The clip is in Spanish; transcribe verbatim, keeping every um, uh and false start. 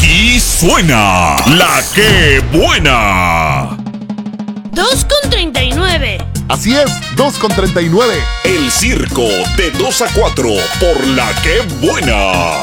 Y suena la que buena. dos con treinta y nueve. Así es, dos con treinta y nueve. El circo de dos a cuatro por la que buena.